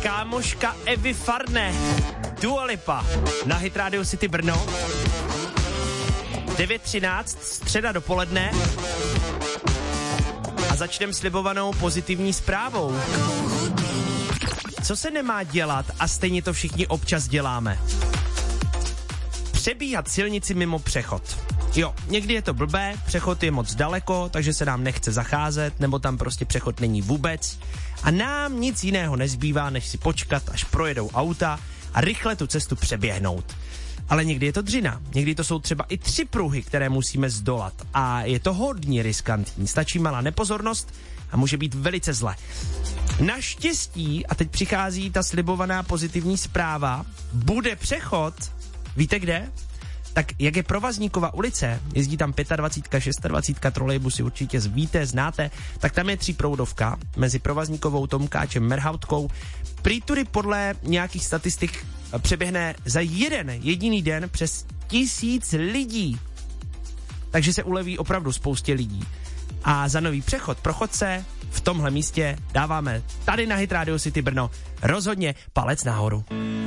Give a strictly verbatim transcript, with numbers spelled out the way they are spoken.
kámoška Evy Farné, Dua Lipa, na Hit Radio City Brno. devět třináct, středa dopoledne. A začneme slibovanou pozitivní zprávou. Co se nemá dělat a stejně to všichni občas děláme? Přebíhat silnici mimo přechod. Jo, někdy je to blbé, přechod je moc daleko, takže se nám nechce zacházet, nebo tam prostě přechod není vůbec. A nám nic jiného nezbývá, než si počkat, až projedou auta a rychle tu cestu přeběhnout. Ale někdy je to dřina, někdy to jsou třeba i tři pruhy, které musíme zdolat. A je to hodně riskantní, stačí malá nepozornost a může být velice zle. Naštěstí, a teď přichází ta slibovaná pozitivní zpráva, bude přechod, víte kde? Tak jak je Provazníkova ulice, jezdí tam dvacet pět, dvacet šest trolejbusy, určitě víte, znáte, tak tam je tříproudovka mezi Provazníkovou, Tomkáčem, Merhautkou. Prý tudy podle nějakých statistik přeběhne za jeden jediný den přes tisíc lidí. Takže se uleví opravdu spoustě lidí. A za nový přechod pro chodce v tomhle místě dáváme tady na Hit Radio City Brno rozhodně palec nahoru.